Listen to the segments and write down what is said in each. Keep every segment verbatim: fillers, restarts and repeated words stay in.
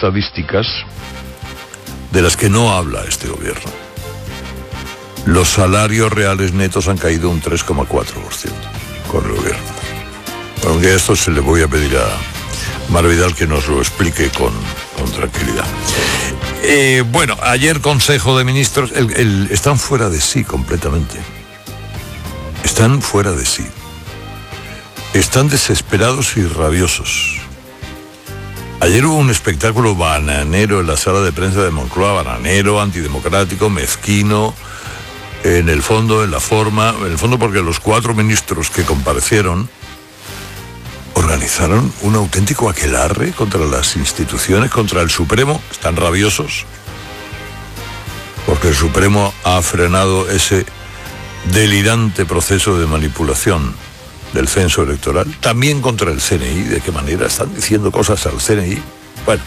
estadísticas de las que no habla este gobierno. Los salarios reales netos han caído un tres coma cuatro por ciento con el gobierno. Aunque a esto se le voy a pedir a Mar Vidal que nos lo explique con, con tranquilidad. Eh, bueno, ayer Consejo de Ministros, el, el, están fuera de sí completamente. Están fuera de sí. Están desesperados y rabiosos. Ayer hubo un espectáculo bananero en la sala de prensa de Moncloa, bananero, antidemocrático, mezquino, en el fondo, en la forma, en el fondo porque los cuatro ministros que comparecieron organizaron un auténtico aquelarre contra las instituciones, contra el Supremo. Están rabiosos porque el Supremo ha frenado ese delirante proceso de manipulación del censo electoral. También contra el C N I. ¿De qué manera están diciendo cosas al C N I? Bueno,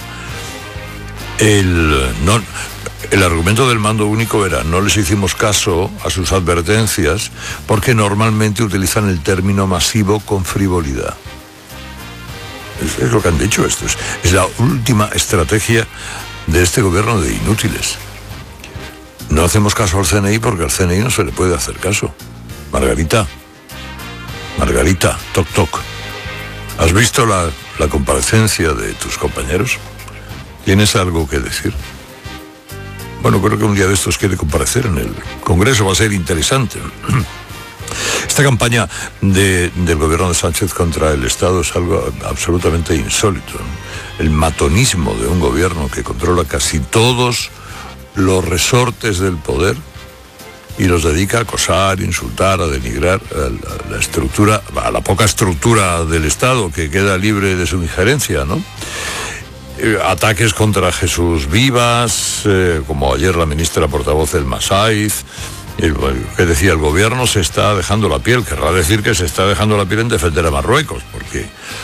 el, no, el argumento del mando único era: no les hicimos caso a sus advertencias porque normalmente utilizan el término masivo con frivolidad. Es, es lo que han dicho. Esto es, es la última estrategia de este gobierno de inútiles. No hacemos caso al C N I porque al C N I no se le puede hacer caso. Margarita, Margarita, toc toc. ¿Has visto la, la comparecencia de tus compañeros? ¿Tienes algo que decir? Bueno, creo que un día de estos quiere comparecer en el Congreso, va a ser interesante. Esta campaña de, del gobierno de Sánchez contra el Estado es algo absolutamente insólito. El matonismo de un gobierno que controla casi todos los resortes del poder y los dedica a acosar, insultar, a denigrar a la, la estructura, a la poca estructura del Estado que queda libre de su injerencia, ¿no? Eh, ataques contra Jesús Vivas, eh, como ayer la ministra portavoz del Masaiz. El, que decía, el gobierno se está dejando la piel, querrá decir que se está dejando la piel en defender a Marruecos, porque...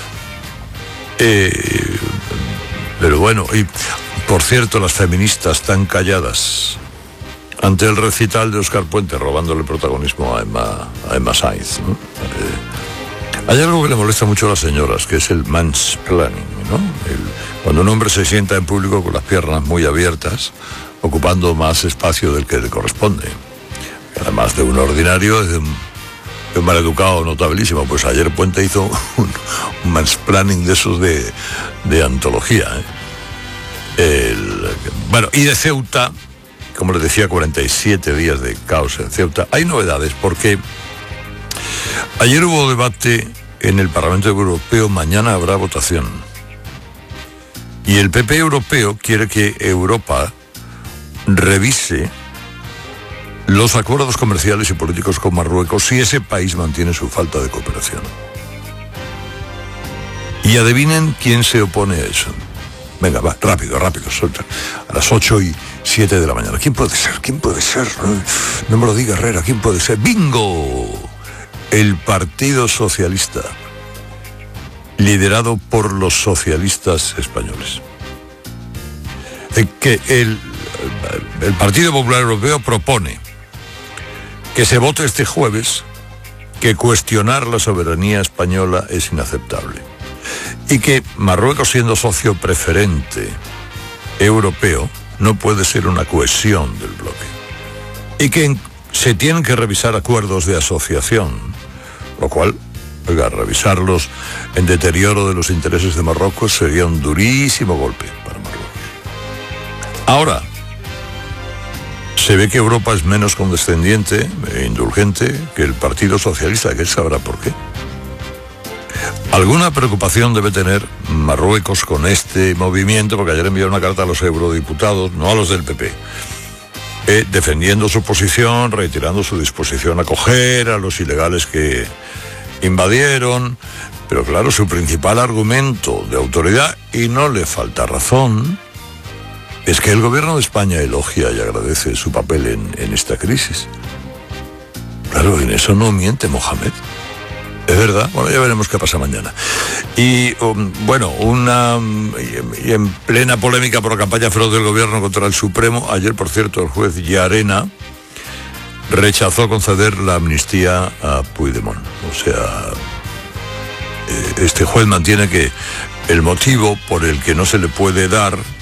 Eh, pero bueno, y por cierto, las feministas tan calladas ante el recital de Óscar Puente robándole protagonismo a Emma, a Emma Sainz, ¿no? Eh, hay algo que le molesta mucho a las señoras, que es el mansplaining, ¿no? El, cuando un hombre se sienta en público con las piernas muy abiertas, ocupando más espacio del que le corresponde. Además de un ordinario, de un, de un maleducado notabilísimo. Pues ayer Puente hizo un, un mansplaining de esos de, de antología, ¿eh? El, bueno, y de Ceuta, como les decía, cuarenta y siete días de caos en Ceuta. Hay novedades porque ayer hubo debate en el Parlamento Europeo, mañana habrá votación. Y el P P europeo quiere que Europa revise los acuerdos comerciales y políticos con Marruecos si ese país mantiene su falta de cooperación. Y adivinen quién se opone a eso. Venga, va, rápido, rápido, suelta. A las ocho y siete de la mañana. ¿Quién puede ser? ¿Quién puede ser? No, no me lo diga Herrera, ¿quién puede ser? ¡Bingo! El Partido Socialista, liderado por los socialistas españoles. Que el, el Partido Popular Europeo propone que se vote este jueves que cuestionar la soberanía española es inaceptable y que Marruecos, siendo socio preferente europeo, no puede ser una cohesión del bloque y que se tienen que revisar acuerdos de asociación, lo cual, oiga, revisarlos en deterioro de los intereses de Marruecos sería un durísimo golpe para Marruecos. Ahora, se ve que Europa es menos condescendiente e indulgente que el Partido Socialista, que él sabrá por qué. Alguna preocupación debe tener Marruecos con este movimiento, porque ayer envió una carta a los eurodiputados, no a los del P P, eh, defendiendo su posición, retirando su disposición a acoger a los ilegales que invadieron. Pero claro, su principal argumento de autoridad, y no le falta razón, es que el gobierno de España elogia y agradece su papel en, en esta crisis. Claro, en eso no miente Mohamed. Es verdad. Bueno, ya veremos qué pasa mañana. Y, um, bueno, una y, y en plena polémica por la campaña feroz del gobierno contra el Supremo, ayer, por cierto, el juez Llarena rechazó conceder la amnistía a Puigdemont. O sea, este juez mantiene que el motivo por el que no se le puede dar